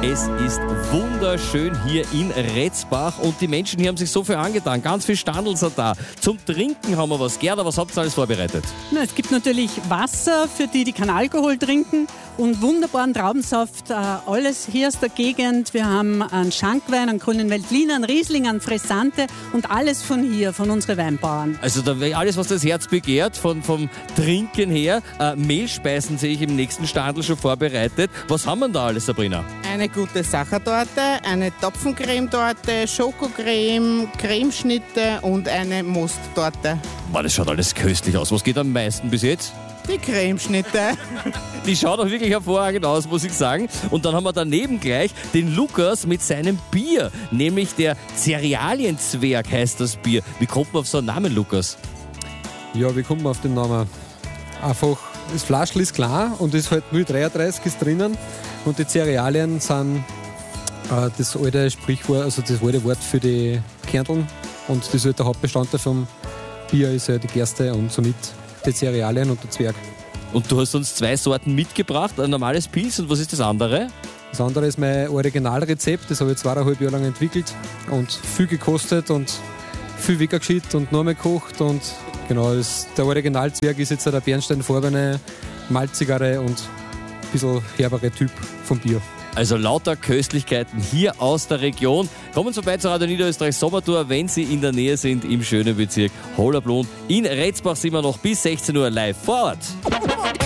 Es ist wunderschön hier in Retzbach und die Menschen hier haben sich so viel angetan. Ganz viel Standeln sind da. Zum Trinken haben wir was. Gerda, was habt ihr alles vorbereitet? Es gibt natürlich Wasser für die, die keinen Alkohol trinken und wunderbaren Traubensaft. Alles hier aus der Gegend. Wir haben einen Schankwein, einen grünen Veltliner, einen Riesling, einen Fresante und alles von hier, von unseren Weinbauern. Also da alles, was das Herz begehrt, vom Trinken her. Mehlspeisen sehe ich im nächsten Standel schon vorbereitet. Was haben wir da alles, Sabrina? Eine gute Sachertorte, eine Topfencremetorte, Schokocreme, Cremeschnitte und eine Mosttorte. Boah, das schaut alles köstlich aus. Was geht am meisten bis jetzt? Die Cremeschnitte. Die schaut auch wirklich hervorragend aus, muss ich sagen. Und dann haben wir daneben gleich den Lukas mit seinem Bier. Nämlich der Cerealienzwerg heißt das Bier. Wie kommt man auf so einen Namen, Lukas? Ja, wie kommt man auf den Namen? Einfach, das Flaschl ist klar und ist halt 0,33 ist drinnen. Und die Cerealien sind das alte Sprichwort, also das alte Wort für die Kerneln. Und das ist halt der Hauptbestandteil vom Bier, ist ja die Gerste und somit die Cerealien und der Zwerg. Und du hast uns 2 Sorten mitgebracht, ein normales Pils und was ist das andere? Das andere ist mein Originalrezept, das habe ich 2,5 Jahre lang entwickelt und viel gekostet und viel weggeschickt und nochmal gekocht. Und genau, der Originalzwerg ist jetzt der bernsteinfarbene, malzigere und ein bisschen herbere Typ vom Bier. Also lauter Köstlichkeiten hier aus der Region. Kommen Sie vorbei zur Radio Niederösterreich Sommertour, wenn Sie in der Nähe sind, im schönen Bezirk Hollabrunn. In Retzbach sind wir noch bis 16 Uhr live vor Ort.